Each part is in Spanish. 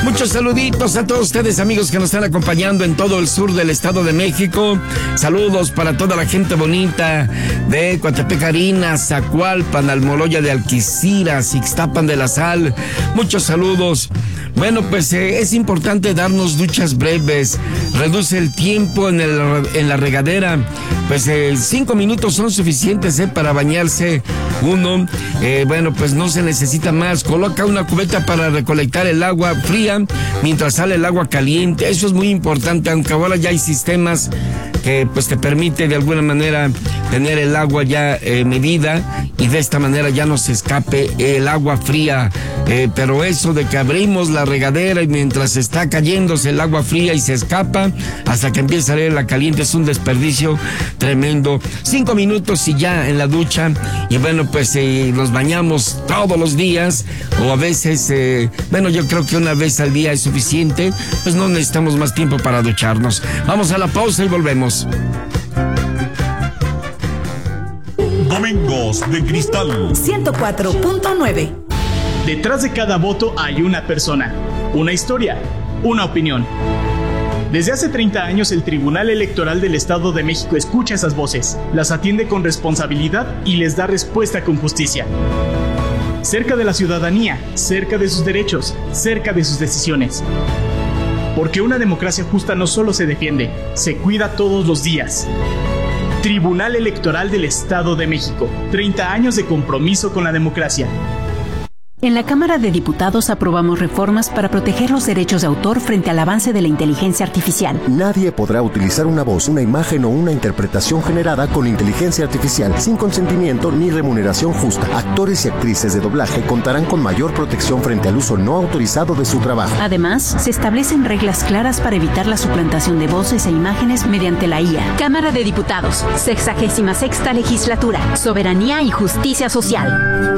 Muchos saluditos a todos ustedes, amigos que nos están acompañando en todo el sur del Estado de México. Saludos para toda la gente bonita de Coatepec, Harinas, Zacualpan, Almoloya de Alquiciras, Ixtapan de la Sal. Muchos saludos. Bueno, pues es importante darnos duchas breves. Reduce el tiempo en la regadera. Pues 5 minutos son suficientes para bañarse uno. Bueno, pues no se necesita más. Coloca una cubeta para recolectar el agua fría mientras sale el agua caliente. Eso es muy importante, aunque ahora ya hay sistemas que pues te permite de alguna manera tener el agua ya medida y de esta manera ya no se escape el agua fría. Pero eso de que abrimos la regadera y mientras está cayéndose el agua fría y se escapa hasta que empieza a salir la caliente es un desperdicio tremendo. 5 minutos y ya en la ducha. Y bueno, pues nos bañamos todos los días o a veces, bueno, yo creo que una vez al día es suficiente, pues no necesitamos más tiempo para ducharnos. Vamos a la pausa y volvemos. Domingos de Cristal 104.9. Detrás de cada voto hay una persona, una historia, una opinión. Desde hace 30 años el Tribunal Electoral del Estado de México escucha esas voces, las atiende con responsabilidad y les da respuesta con justicia. Cerca de la ciudadanía, cerca de sus derechos, cerca de sus decisiones. Porque una democracia justa no solo se defiende, se cuida todos los días. Tribunal Electoral del Estado de México, 30 años de compromiso con la democracia. En la Cámara de Diputados aprobamos reformas para proteger los derechos de autor frente al avance de la inteligencia artificial. Nadie podrá utilizar una voz, una imagen o una interpretación generada con inteligencia artificial sin consentimiento ni remuneración justa. Actores y actrices de doblaje contarán con mayor protección frente al uso no autorizado de su trabajo. Además, se establecen reglas claras para evitar la suplantación de voces e imágenes mediante la IA. Cámara de Diputados, 66ª Legislatura, Soberanía y Justicia Social.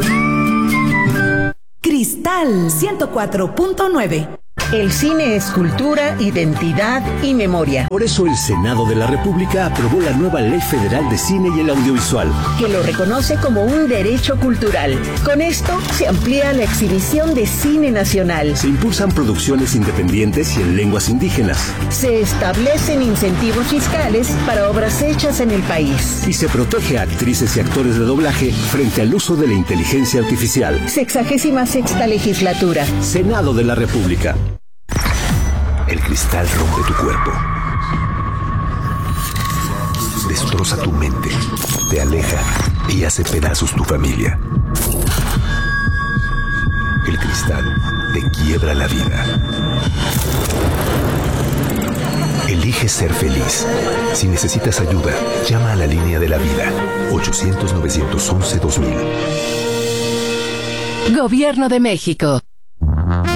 Cristal 104.9. El cine es cultura, identidad y memoria. Por eso el Senado de la República aprobó la nueva Ley Federal de Cine y el Audiovisual, que lo reconoce como un derecho cultural. Con esto se amplía la exhibición de cine nacional. Se impulsan producciones independientes y en lenguas indígenas. Se establecen incentivos fiscales para obras hechas en el país. Y se protege a actrices y actores de doblaje frente al uso de la inteligencia artificial. 66ª Legislatura. Senado de la República. El cristal rompe tu cuerpo, destroza tu mente, te aleja y hace pedazos tu familia. El cristal te quiebra la vida. Elige ser feliz. Si necesitas ayuda, llama a la línea de la vida, 800-911-2000. Gobierno de México.